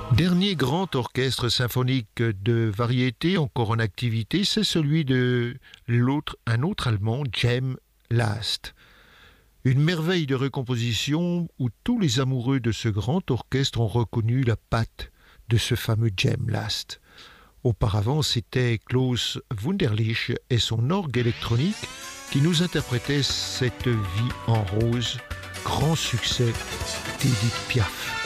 Dernier grand orchestre symphonique de variété encore en activité, c'est celui de un autre Allemand, Jem Last. Une merveille de recomposition où tous les amoureux de ce grand orchestre ont reconnu la patte de ce fameux Jem Last. Auparavant, c'était Klaus Wunderlich et son orgue électronique qui nous interprétaient cette vie en rose, grand succès d'Edith Piaf.